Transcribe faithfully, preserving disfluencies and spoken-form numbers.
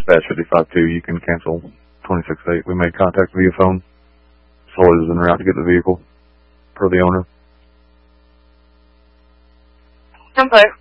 dispatch fifty-five two. You can cancel twenty-six eight. We made contact via phone. Solis is en route to get the vehicle per the owner. ten four.